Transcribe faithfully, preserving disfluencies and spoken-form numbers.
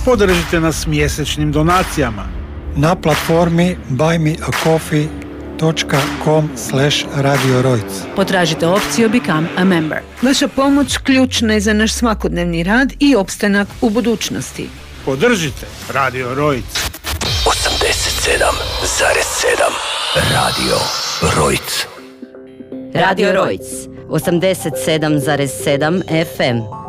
Podržite nas mjesečnim donacijama na platformi buy me a coffee dot com slash radio rojc. Potražite opciju Become a Member. Vaša pomoć ključna je za naš svakodnevni rad i opstanak u budućnosti. Podržite Radio Rojc. osamdeset sedam zarez sedam Radio Rojc. Radio Rojc, osamdeset sedam zarez sedam F M.